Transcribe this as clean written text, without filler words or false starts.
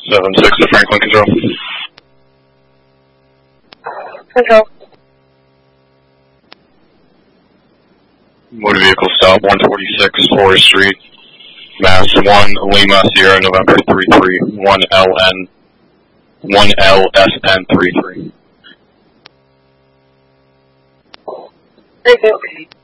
7-6 to Franklin Control. Control. Motor vehicle stop 146 Forest Street, Mass 1 Lima Sierra November 33 1LN 1LSN 33. Okay.